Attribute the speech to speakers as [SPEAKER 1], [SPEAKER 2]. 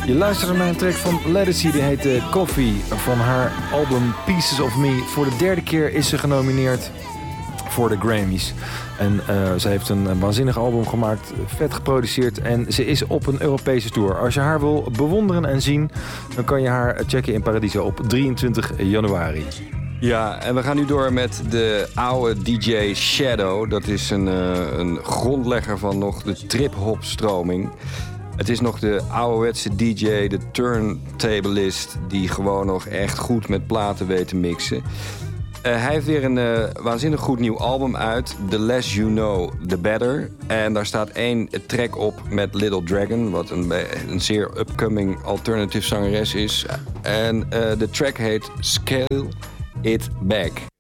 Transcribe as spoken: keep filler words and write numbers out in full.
[SPEAKER 1] Je luisterde naar een track van Ledisi, die heette Coffee, van haar album Pieces of Me. Voor de derde keer is ze genomineerd voor de Grammys. En uh, ze heeft een, een waanzinnig album gemaakt, vet geproduceerd en ze is op een Europese tour. Als je haar wil bewonderen en zien, dan kan je haar checken in Paradiso op drieëntwintig januari.
[SPEAKER 2] Ja, en we gaan nu door met de oude D J Shadow. Dat is een, uh, een grondlegger van nog de trip-hop stroming. Het is nog de ouderwetse D J, de turntablist, die gewoon nog echt goed met platen weet te mixen. Uh, hij heeft weer een uh, waanzinnig goed nieuw album uit. The Less You Know, The Better. En daar staat één track op met Little Dragon, wat een, een zeer upcoming alternative zangeres is. En uh, de track heet Scale It Back.